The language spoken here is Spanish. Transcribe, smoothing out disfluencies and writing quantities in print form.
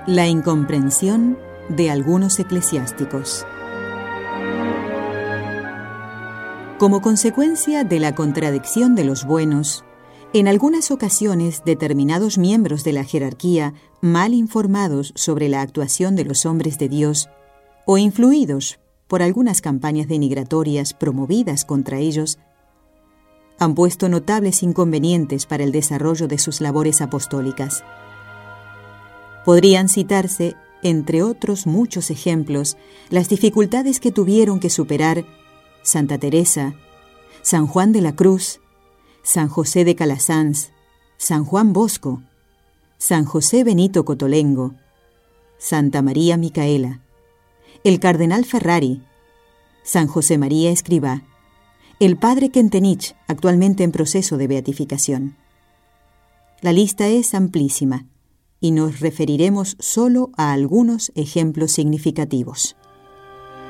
La incomprensión de algunos eclesiásticos. Como consecuencia de la contradicción de los buenos, en algunas ocasiones determinados miembros de la jerarquía, mal informados sobre la actuación de los hombres de Dios, o influidos por algunas campañas denigratorias promovidas contra ellos, han puesto notables inconvenientes para el desarrollo de sus labores apostólicas. Podrían citarse, entre otros muchos ejemplos, las dificultades que tuvieron que superar Santa Teresa, San Juan de la Cruz, San José de Calasanz, San Juan Bosco, San José Benito Cotolengo, Santa María Micaela, el Cardenal Ferrari, San José María Escrivá, el Padre Kentenich, actualmente en proceso de beatificación. La lista es amplísima y nos referiremos solo a algunos ejemplos significativos.